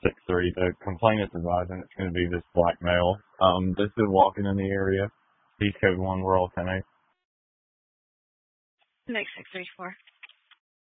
6'3". The complainant's advising it's going to be this black male. This is walking in the area. He's code 1. We're all 10-8. Next 634.